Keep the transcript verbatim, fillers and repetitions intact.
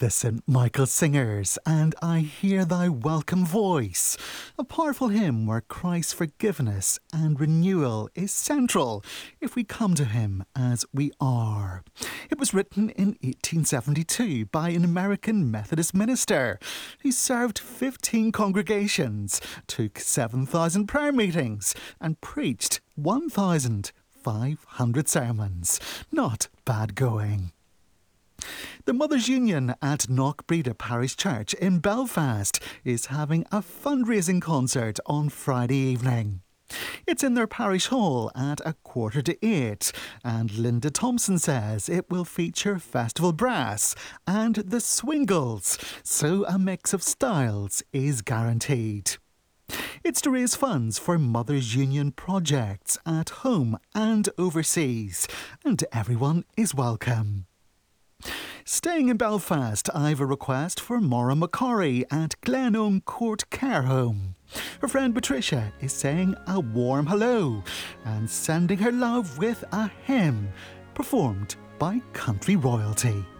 the Saint Michael Singers, and I hear thy welcome voice. A powerful hymn where Christ's forgiveness and renewal is central if we come to him as we are. It was written in eighteen seventy-two by an American Methodist minister who served fifteen congregations, took seven thousand prayer meetings, and preached one thousand five hundred sermons. Not bad going. The Mothers' Union at Knockbreda Parish Church in Belfast is having a fundraising concert on Friday evening. It's in their parish hall at a quarter to eight, and Linda Thompson says it will feature festival brass and the Swingles, so a mix of styles is guaranteed. It's to raise funds for Mothers' Union projects at home and overseas, and everyone is welcome. Staying in Belfast, I've a request for Maura McCorry at Glenone Court Care Home. Her friend Patricia is saying a warm hello and sending her love with a hymn performed by country royalty.